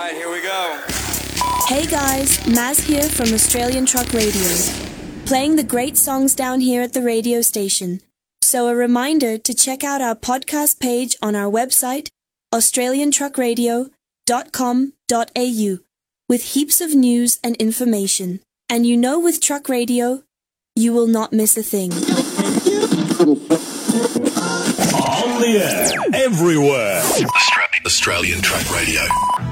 right, here we go. Hey guys, Maz here from Australian Truck Radio, playing the great songs down here at the radio station. So a reminder to check out our podcast page on our website, australiantruckradio.com.au, with heaps of news and information. And you know, with Truck Radio, you will not miss a thing. On the air, everywhere. Australian Truck Radio.